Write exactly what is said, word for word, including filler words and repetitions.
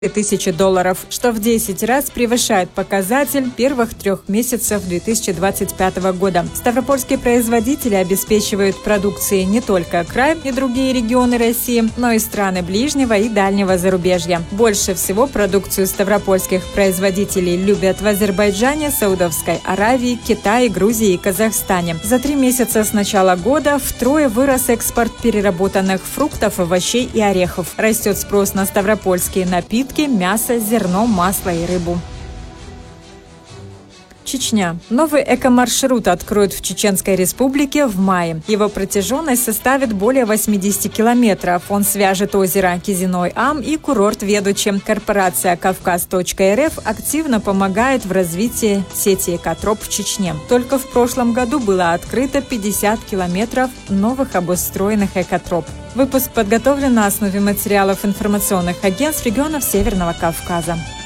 тысячи долларов, что в десять раз превышает показатель первых трех месяцев две тысячи двадцать пятого года. Ставропольские производители обеспечивают продукцией не только край и другие регионы России, но и страны ближнего и дальнего зарубежья. Больше всего продукцию ставропольских производителей любят в Азербайджане, Саудовской Аравии, Китае, Грузии и Казахстане. За три месяца с начала года втрое вырос экспорт переработанных фруктов, овощей и орехов. Растет спрос на ставропольские напитки, мясо, зерно, масло и рыбу. Чечня. Новый эко-маршрут откроют в Чеченской Республике в мае. Его протяженность составит более восьмидесяти километров. Он свяжет озеро Кизиной-Ам и курорт Ведучи. Корпорация Кавказ.РФ активно помогает в развитии сети экотроп в Чечне. Только в прошлом году было открыто пятьдесят километров новых обустроенных экотроп. Выпуск подготовлен на основе материалов информационных агентств регионов Северного Кавказа.